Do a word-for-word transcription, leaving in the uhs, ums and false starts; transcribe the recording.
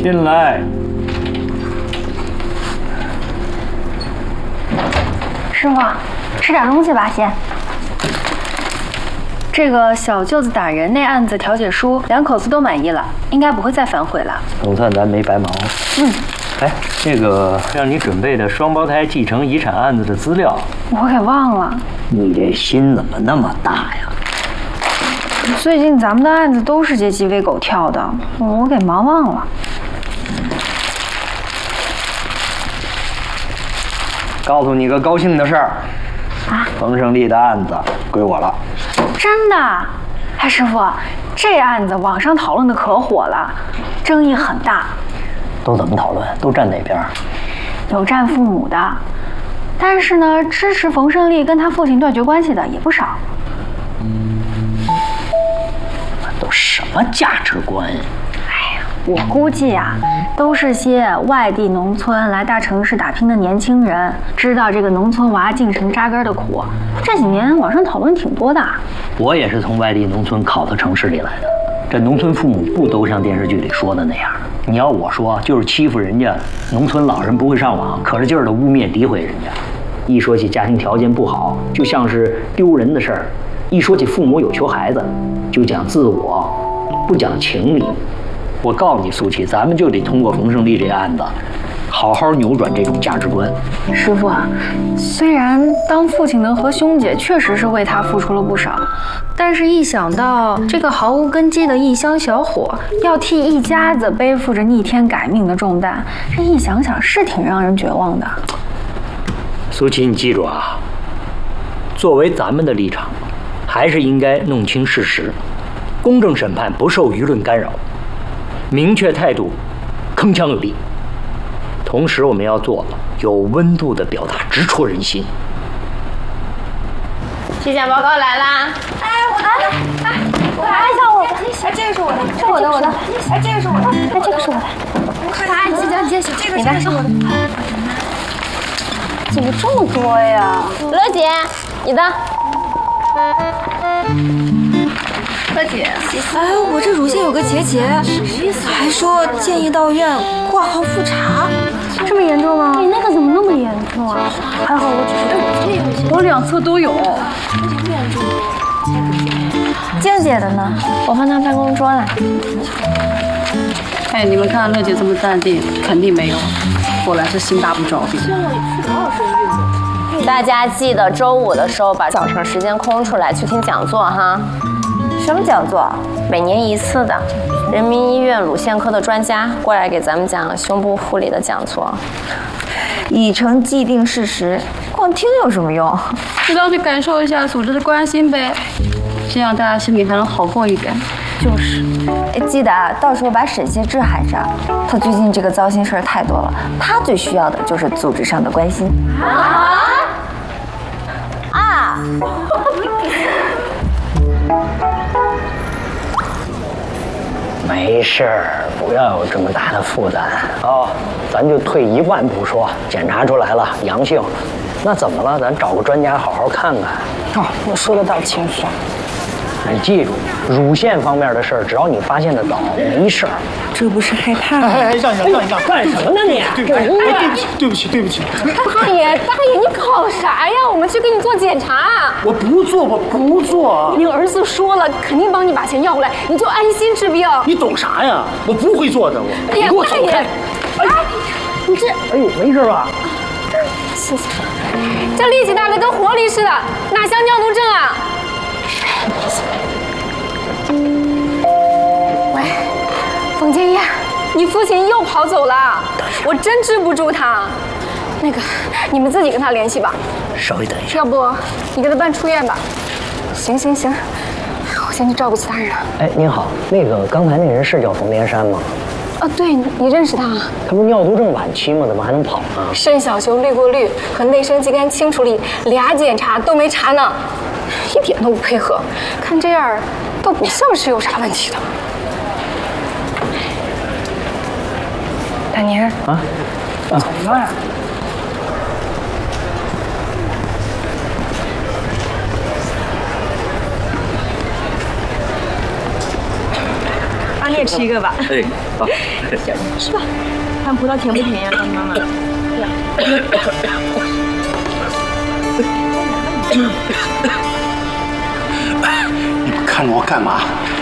进来。 师傅，吃点东西吧，先。这个小舅子打人那案子调解书，两口子都满意了，应该不会再反悔了。 总算咱没白忙。 嗯。 哎，这个让你准备的双胞胎继承遗产案子的资料， 我给忘了。 你这心怎么那么大呀？ 最近咱们的案子都是这鸡飞狗跳的，我给忙忘了。 告诉你个高兴的事儿， 啊， 冯胜利的案子归我了。 真的？哎，师傅，这案子网上讨论的可火了，争议很大。 都怎么讨论？都站哪边？ 有站父母的，但是呢，支持冯胜利跟他父亲断绝关系的也不少。 都什么价值观呀？ 哎呀，我估计啊，都是些外地农村来大城市打拼的年轻人，知道这个农村娃进城扎根的苦。这几年网上讨论挺多的。 我也是从外地农村考到城市里来的。这农村父母不都像电视剧里说的那样？你要我说，就是欺负人家农村老人不会上网，可着劲儿的污蔑诋毁人家。一说起家庭条件不好，就像是丢人的事儿；一说起父母有求孩子，就讲自我，不讲情理。我告诉你，苏琪，咱们就得通过冯胜利这案子，好好扭转这种价值观。 师傅，虽然当父亲的和兄姐确实是为他付出了不少，但是一想到这个毫无根基的异乡小伙要替一家子背负着逆天改命的重担，这一想想是挺让人绝望的。 苏琪，你记住啊，作为咱们的立场，还是应该弄清事实，公正审判，不受舆论干扰，明确态度，铿锵有力。同时，我们要做有温度的表达，直戳人心。 体检报告来啦！ 哎，我哎哎，我看一下我， 哎，这个是我的， 是我的，我的， 哎，这个是我的， 哎，这个是我的。 快来，你先揭晓，这个这个是我的。 怎么这么多呀？ 乐姐，你的。 乐姐，哎，我这乳腺有个结节，什么意思？还说建议到院挂号复查， 这么严重吗？你那个怎么那么严重啊？还好我只是，我两侧都有。静姐的呢？我放她办公桌了。 哎，你们看乐姐这么淡定，肯定没有，果然是心大不着地。 大家记得周五的时候把早上时间空出来去听讲座哈。什么讲座？每年一次的，人民医院乳腺科的专家过来给咱们讲胸部护理的讲座。 已成既定事实，光听有什么用？ 适当去感受一下组织的关心呗，这样大家心里还能好过一点。 就是，哎，记得啊，到时候把沈燮志喊上，他最近这个糟心事儿太多了，他最需要的就是组织上的关心。 啊啊！ 没事儿，不要有这么大的负担哦。咱就退一万步说，检查出来了阳性，那怎么了？咱找个专家好好看看。 哦，我说得倒清楚。 你记住，乳腺方面的事儿，只要你发现的早，没事儿。 这不是害怕哎哎，让一让，让一让，干什么呢你？对不起，对不起，对不起，对不起。 大爷，大爷，你搞啥呀？我们去给你做检查。 我不做，我不做。 你儿子说了，肯定帮你把钱要回来，你就安心治病。 你懂啥呀？我不会做的，我。 哎呀，大爷，哎，你这， 哎呦，没事吧？ 谢谢。这力气大的跟活力似的，哪像尿毒症啊？喂，冯建业，你父亲又跑走了，我真治不住他。那个，你们自己跟他联系吧。 稍微等一下。 要不你给他办出院吧？行行行，我先去照顾其他人。 哎，您好，那个刚才那人是叫冯连山吗？ 啊，对，你认识他？ 他不是尿毒症晚期吗？怎么还能跑呢？ 肾小球滤过率和内生肌酐清除力俩检查都没查呢，一点都不配合，看这样倒不像是有啥问题的。大宁啊，啊， 怎么了呀？ 啊，你也吃一个吧。 哎，好， 吃吧，看葡萄甜不甜呀，当妈妈。 你们看着我干嘛？